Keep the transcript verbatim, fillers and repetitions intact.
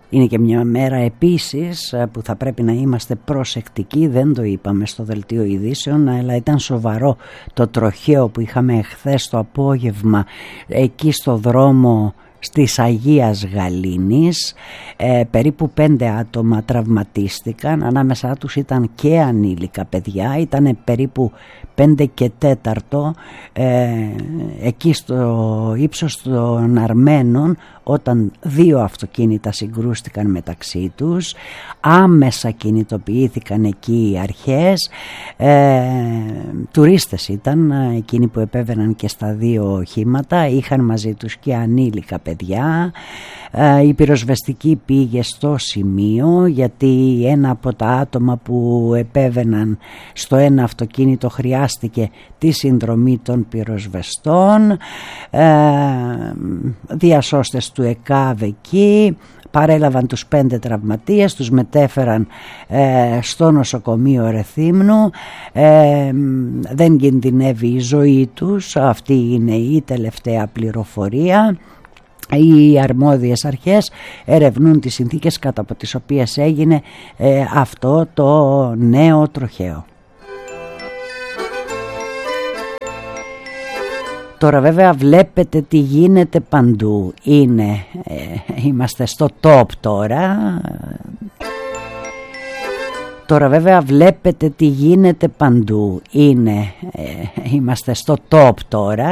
Είναι και μια μέρα επίσης που θα πρέπει να είμαστε προσεκτικοί, δεν το είπαμε στο δελτίο ειδήσεων, αλλά ήταν σοβαρό το τροχαίο που είχαμε χθες το απόγευμα εκεί στο δρόμο της Αγίας Γαλήνης. ε, περίπου πέντε άτομα τραυματίστηκαν, ανάμεσά τους ήταν και ανήλικα παιδιά, ήταν περίπου πέντε και τέταρτο ε, εκεί στο ύψος των Αρμένων, όταν δύο αυτοκίνητα συγκρούστηκαν μεταξύ τους. Άμεσα κινητοποιήθηκαν εκεί οι αρχές, ε, τουρίστες ήταν εκείνοι που επέβαιναν και στα δύο οχήματα, είχαν μαζί τους και ανήλικα παιδιά. Η πυροσβεστική πήγε στο σημείο, γιατί ένα από τα άτομα που επέβαιναν στο ένα αυτοκίνητο χρειάστηκε τη συνδρομή των πυροσβεστών. ε, διασώστες του ΕΚΑΒ εκεί παρέλαβαν τους πέντε τραυματίες, τους μετέφεραν ε, στο νοσοκομείο Ρεθύμνου. ε, δεν κινδυνεύει η ζωή τους, αυτή είναι η τελευταία πληροφορία. Οι αρμόδιες αρχές ερευνούν τις συνθήκες κατά από τις οποίες έγινε ε, αυτό το νέο τροχαίο. Τώρα βέβαια βλέπετε τι γίνεται παντού. Είναι, ε, είμαστε στο top τώρα. Τώρα βέβαια βλέπετε τι γίνεται παντού. Είναι, ε, είμαστε στο top τώρα.